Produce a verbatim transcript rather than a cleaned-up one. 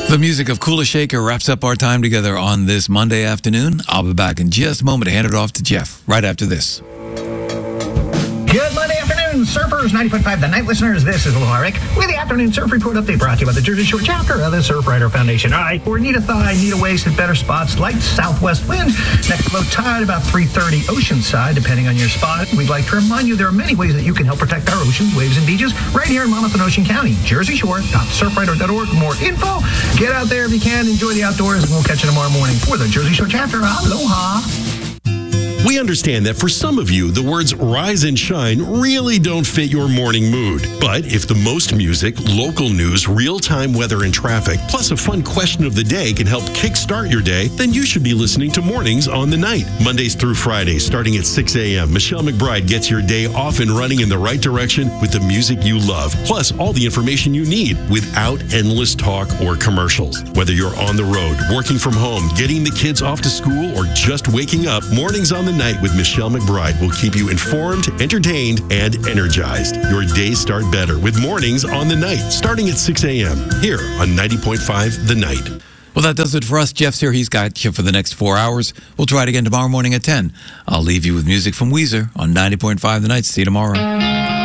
The music of Kula Shaker wraps up our time together on this Monday afternoon. I'll be back in just a moment to hand it off to Jeff right after this. Good Monday afternoon, surfers, ninety point five The Night listeners. This is Aloha Rick with the Afternoon Surf Report update brought to you by the Jersey Shore chapter of the Surfrider Foundation. All right, we're need a thigh, need a waist at better spots. Light southwest wind, next low tide about three thirty oceanside, depending on your spot. We'd like to remind you there are many ways that you can help protect our oceans, waves, and beaches right here in Monmouth and Ocean County. jersey shore dot surfrider dot org for more info. Get out there if you can, enjoy the outdoors, and we'll catch you tomorrow morning for the Jersey Shore chapter. Aloha. We understand that for some of you, the words rise and shine really don't fit your morning mood. But if the most music, local news, real-time weather and traffic, plus a fun question of the day can help kickstart your day, then you should be listening to Mornings on the Night. Mondays through Fridays, starting at six a.m., Michelle McBride gets your day off and running in the right direction with the music you love, plus all the information you need without endless talk or commercials. Whether you're on the road, working from home, getting the kids off to school, or just waking up, Mornings on the Night with Michelle McBride will keep you informed, entertained, and energized. Your days start better with Mornings on the Night, starting at six a.m. here on ninety point five The Night. Well, that does it for us. Jeff's here. He's got you for the next four hours. We'll try it again tomorrow morning at ten. I'll leave you with music from Weezer on ninety point five The Night. See you tomorrow.